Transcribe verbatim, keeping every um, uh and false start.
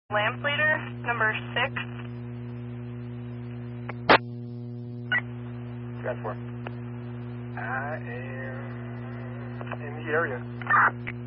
Lamplighter, number six. ten four. I am in the area.